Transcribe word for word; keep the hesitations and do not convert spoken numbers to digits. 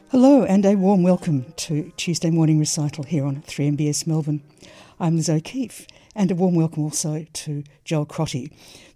Hello and a warm welcome to Tuesday Morning Recital here on three M B S Melbourne. I'm Liz O'Keefe, and a warm welcome also to Joel Crotty